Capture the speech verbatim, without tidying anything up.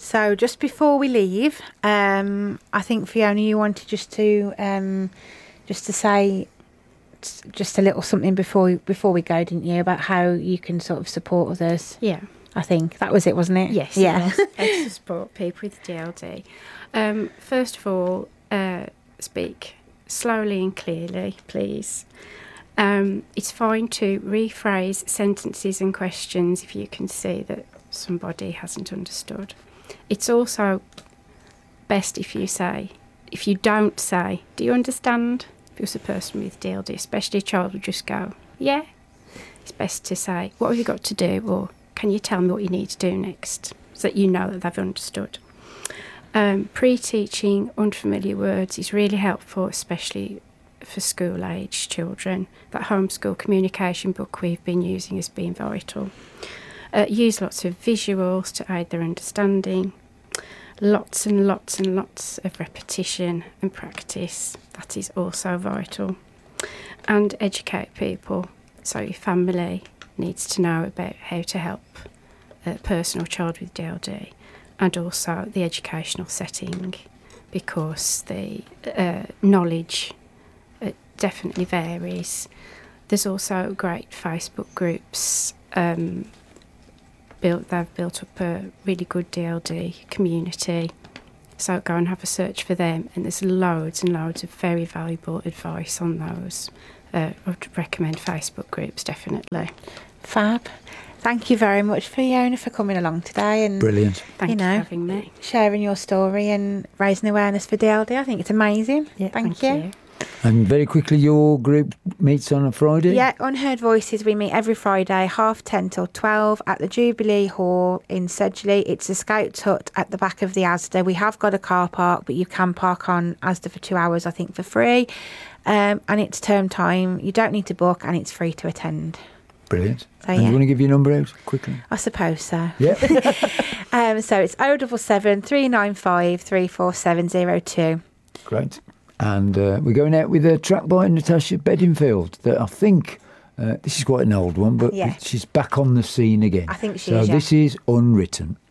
So just before we leave, um, I think Fiona, you wanted just to um, just to say just a little something before before we go, didn't you, about how you can sort of support others? Yeah. I think that was it, wasn't it? Yes, yeah. It was. How to support people with D L D. Um, first of all, uh, speak slowly and clearly, please. Um, it's fine to rephrase sentences and questions if you can see that somebody hasn't understood. It's also best if you say, if you don't say, do you understand? If you're a person with D L D, especially a child will just go, yeah. It's best to say, what have you got to do? Or can you tell me what you need to do next? So that you know that they've understood. Um, pre-teaching unfamiliar words is really helpful, especially for school-age children. That homeschool communication book we've been using has been vital. Uh, use lots of visuals to aid their understanding. Lots and lots and lots of repetition and practice. That is also vital. And educate people. So your family needs to know about how to help a person or child with D L D, and also the educational setting, because the uh, knowledge uh, definitely varies. There's also great Facebook groups. Um, built they've built up a really good D L D community, so go and have a search for them, and there's loads and loads of very valuable advice on those. uh, I would recommend Facebook groups, definitely. Fab. Thank you very much, Fiona, for coming along today and Brilliant. Thank you know, you for having me. sharing your story and raising awareness for D L D. I think it's amazing. Yeah, thank, thank you. you. And very quickly, your group meets on a Friday? Yeah, Unheard Voices, we meet every Friday, half ten till twelve at the Jubilee Hall in Sedgley. It's a Scouts hut at the back of the Asda. We have got a car park, but you can park on Asda for two hours, I think, for free. Um, and it's term time. You don't need to book, and it's free to attend. Brilliant. So, and yeah. you want to give your number out quickly? I suppose so. Yeah. um, so it's oh double seven, three nine five, three four seven oh two. Great. And uh, we're going out with a track by Natasha Bedingfield that I think, uh, this is quite an old one, but Yeah. she's back on the scene again. I think she so is, yeah. this is Unwritten.